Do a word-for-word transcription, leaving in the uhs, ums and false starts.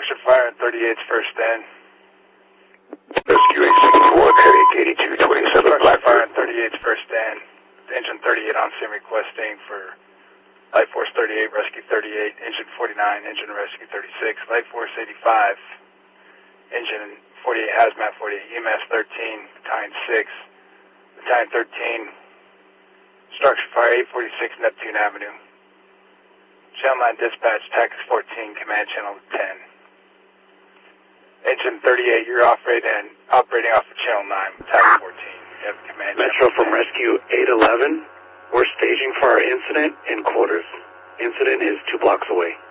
Structure fire in thirty-eight's first stand. Rescue eight sixty-one, heading eighty-two twenty-seven, Structure fire in thirty-eight's first stand. Engine thirty-eight on scene requesting for Light Force thirty-eight, Rescue thirty-eight, Engine forty-nine, Engine Rescue thirty-six, Light Force eighty-five, Engine forty-eight, Hazmat forty-eight, E M S thirteen, Battalion six, Battalion thirteen, Structure fire eight forty-six Neptune Avenue. Channel nine dispatch, Tax fourteen, command channel ten. Engine thirty-eight, you're operating, operating off of channel nine, Tax fourteen. You have command Metro channel from Rescue eight eleven. We're staging for our incident in quarters. Incident is two blocks away.